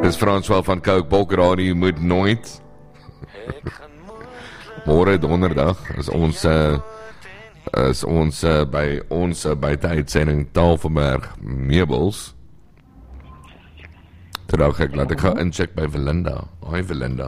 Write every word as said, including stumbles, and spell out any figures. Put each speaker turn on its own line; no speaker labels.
Dis François van Coke, Bok Radio moet nooit. Môre donderdag is ons uh, is ons uh, by ons uh, buiteuitsending Tafelberg Meubels. Terwyl ek laat ek gaan incheck by Belinda. Hi Belinda.